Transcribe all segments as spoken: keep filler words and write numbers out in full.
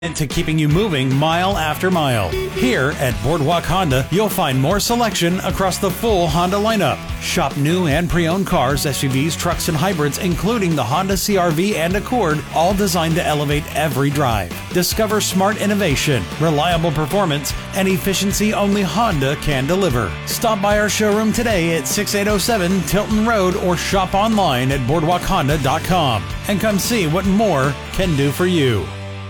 To keeping you moving mile after mile. Here at Boardwalk Honda, you'll find more selection across the full Honda lineup. Shop new and pre-owned cars, S U Vs, trucks, and hybrids, including the Honda C R V and Accord, all designed to elevate every drive. Discover smart innovation, reliable performance, and efficiency only Honda can deliver. Stop by our showroom today at sixty-eight oh seven Tilton Road or shop online at boardwalk honda dot com and come see what more can do for you.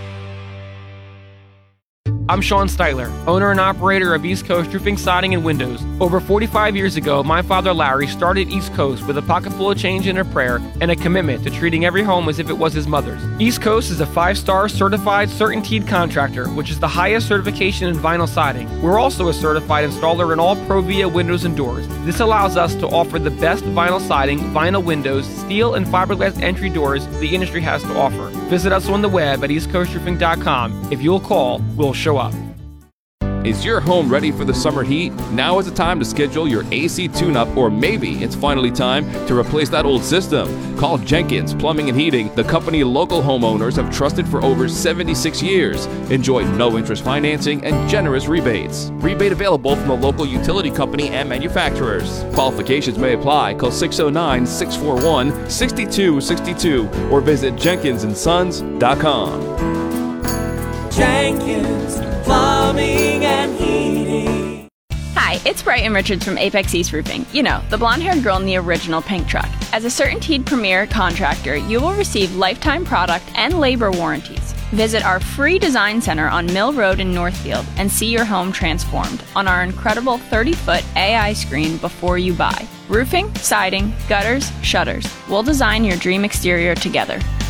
I'm Sean Steitler, owner and operator of East Coast Roofing, Siding, and Windows. Over forty-five years ago, my father Larry started East Coast with a pocket full of change and a prayer and a commitment to treating every home as if it was his mother's. East Coast is a five-star certified CertainTeed contractor, which is the highest certification in vinyl siding. We're also a certified installer in all Provia windows and doors. This allows us to offer the best vinyl siding, vinyl windows, steel, and fiberglass entry doors the industry has to offer. Visit us on the web at east coast roofing dot com. If you'll call, we'll show up. Is your home ready for the summer heat? Now is the time to schedule your A C tune-up, or maybe it's finally time to replace that old system. Call Jenkins Plumbing and Heating, the company local homeowners have trusted for over seventy-six years. Enjoy no-interest financing and generous rebates. Rebate available from the local utility company and manufacturers. Qualifications may apply. Call six oh nine, six four one, six two six two or visit jenkins and sons dot com. Jenkins Plumbing and Heating. Hi, it's Brighton Richards from Apex East Roofing. You know, the blonde-haired girl in the original pink truck. As a CertainTeed Premier contractor, you will receive lifetime product and labor warranties. Visit our free design center on Mill Road in Northfield and see your home transformed on our incredible thirty-foot A I screen before you buy. Roofing, siding, gutters, shutters. We'll design your dream exterior together.